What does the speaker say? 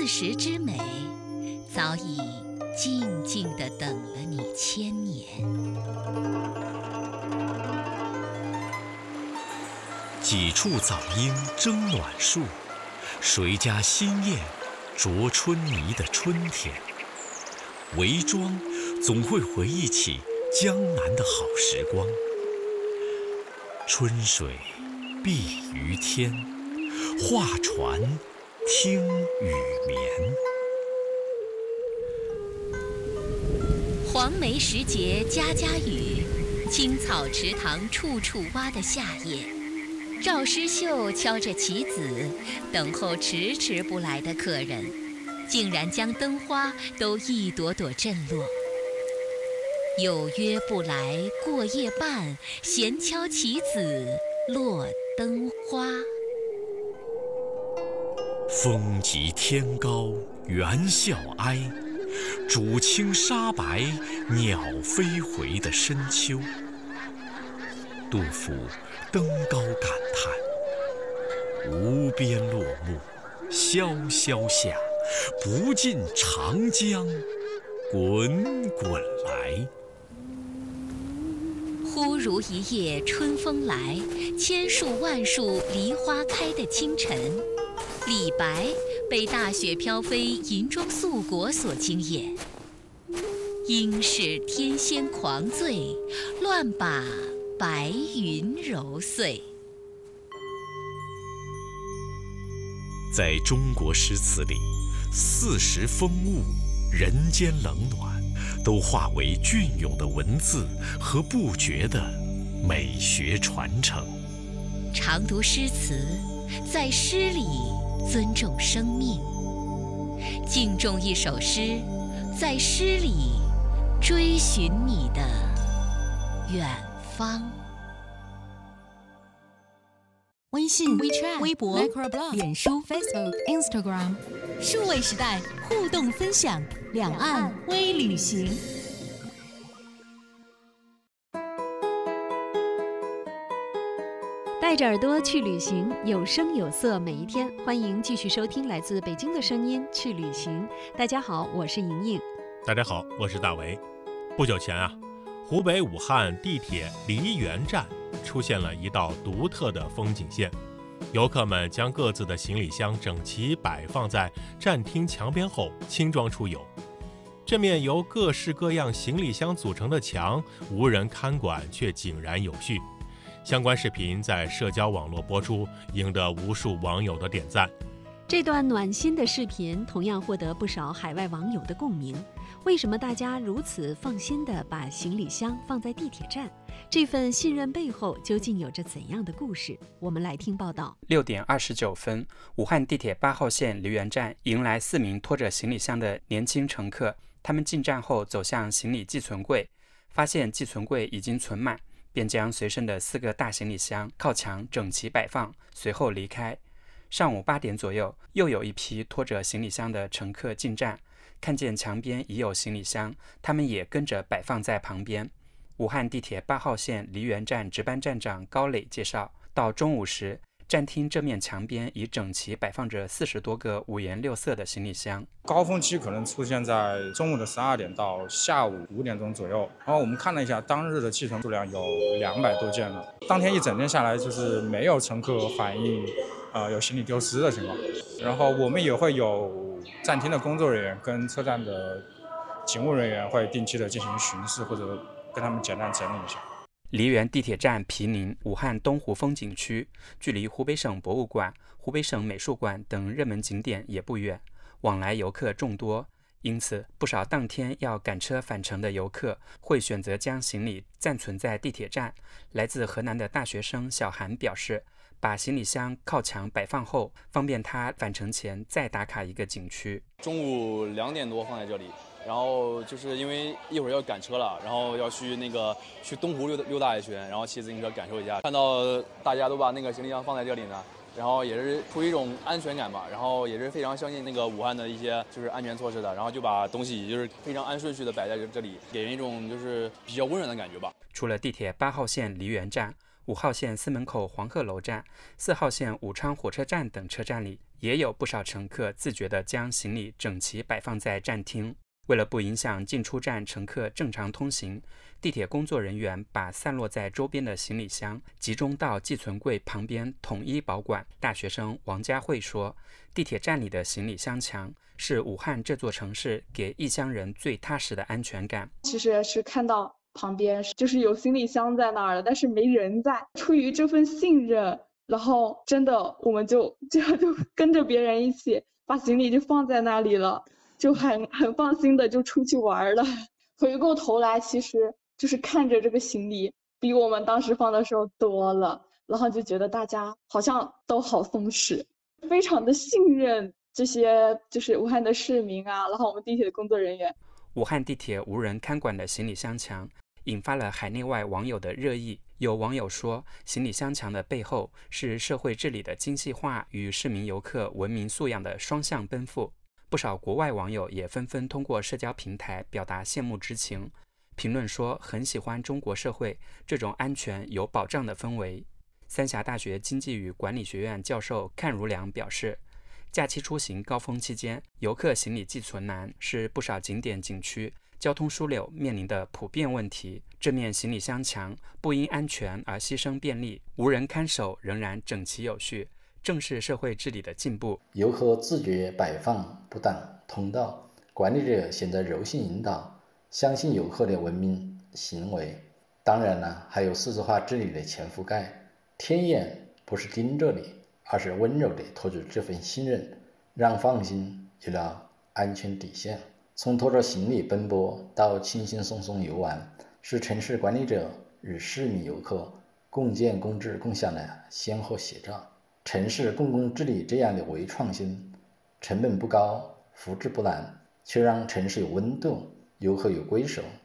四时之美，早已静静地等了你1000年。 几处早莺争暖树，谁家新燕啄春泥的春天。韦庄总会回忆起江南的好时光。春水碧于天，画船听雨眠。 黄梅时节家家雨，青草池塘处处蛙的夏夜。赵师秀敲着棋子，等候迟迟不来的客人，竟然将灯花都一朵朵震落。有约不来过夜半，闲敲棋子落灯花。 风急天高猿啸哀，渚清沙白鸟飞回的深秋。杜甫登高感叹：无边落木萧萧下，不尽长江滚滚来。 忽如一夜春风来，千树万树梨花开的清晨。李白被大雪飘飞银装素裹所惊艳，应是天仙狂醉，乱把白云揉碎。 在中国诗词里，四时风物、人间冷暖，都化为隽永的文字和不绝的美学传承。 常读诗词，在诗里尊重生命；敬重一首诗，在诗里追寻你的远方。 微信、 WeChat、 微博、 Microblog、 脸书、 Facebook、Instagram， 数位时代互动分享，两岸微旅行。 带着耳朵去旅行，有声有色每一天。欢迎继续收听来自北京的声音去旅行。大家好，我是莹莹。 大家好，我是大为。不久前湖北武汉地铁梨园站出现了一道独特的风景线，游客们将各自的行李箱整齐摆放在站厅墙边后轻装出游。这面由各式各样行李箱组成的墙，无人看管却井然有序。相关视频在社交网络播出，赢得无数网友的点赞。 这段暖心的视频同样获得不少海外网友的共鸣。为什么大家如此放心地把行李箱放在地铁站？这份信任背后究竟有着怎样的故事？我们来听报道。 6点29分，武汉地铁8号线梨园站迎来4名拖着行李箱的年轻乘客。他们进站后走向行李寄存柜，发现寄存柜已经存满，便将随身的4个大行李箱靠墙整齐摆放，随后离开。上午8点左右，又有一批拖着行李箱的乘客进站，看见墙边已有行李箱，他们也跟着摆放在旁边。武汉地铁8号线梨园站值班站长高磊介绍，到中午时，站厅这面墙边已整齐摆放着40多个五颜六色的行李箱。 高峰期可能出现在中午的12点到下午5点钟左右。然后我们看了一下，当日的寄存数量有200多件了。当天一整天下来，就是没有乘客反映有行李丢失的情况。然后我们也会有站厅的工作人员跟车站的警务人员会定期的进行巡视，或者跟他们简单整理一下。 梨园地铁站毗邻武汉东湖风景区，距离湖北省博物馆、湖北省美术馆等热门景点也不远，往来游客众多，因此不少当天要赶车返程的游客会选择将行李暂存在地铁站。来自河南的大学生小韩表示，把行李箱靠墙摆放后，方便他返程前再打卡一个景区。 中午2点多放在这里，然后就是因为一会儿要赶车了，然后要去东湖溜达一圈，然后骑自行车感受一下。看到大家都把那个行李箱放在这里呢，然后也是出于一种安全感吧，然后也是非常相信那个武汉的一些就是安全措施的，然后就把东西就是非常按顺序的摆在这里，给人一种就是比较温暖的感觉吧。 除了地铁8号线梨园站、5号线司门口黄鹤楼站、4号线武昌火车站等车站里， 也有不少乘客自觉地将行李整齐摆放在站厅。为了不影响进出站乘客正常通行，地铁工作人员把散落在周边的行李箱集中到寄存柜旁边统一保管。大学生王佳慧说，地铁站里的行李箱墙是武汉这座城市给异乡人最踏实的安全感。 其实是看到旁边就是有行李箱在那儿了，但是没人在，出于这份信任，然后真的我们就跟着别人一起把行李就放在那里了，就很放心的就出去玩了。回过头来，其实就是看着这个行李比我们当时放的时候多了，然后就觉得大家好像都好松弛，非常的信任这些就是武汉的市民啊，然后我们地铁的工作人员。 武汉地铁无人看管的行李箱墙引发了海内外网友的热议。有网友说，行李箱墙的背后是社会治理的精细化与市民游客文明素养的双向奔赴。不少国外网友也纷纷通过社交平台表达羡慕之情，评论说很喜欢中国社会这种安全有保障的氛围。三峡大学经济与管理学院教授阚如良表示，假期出行高峰期间，游客行李寄存难是不少景点景区交通枢纽面临的普遍问题。这面行李箱墙不因安全而牺牲便利，无人看守仍然整齐有序，正是社会治理的进步。 游客自觉摆放不当通道，管理者选择柔性引导，相信游客的文明行为。当然了，还有数字化治理的全覆盖，天眼不是盯着你，而是温柔地托住这份信任，让放心有了安全底线。从拖着行李奔波到轻轻松松游玩，是城市管理者与市民游客共建共治共享的先后写照。城市公共治理这样的微创新，成本不高，复制不难，却让城市有温度，游客有归属，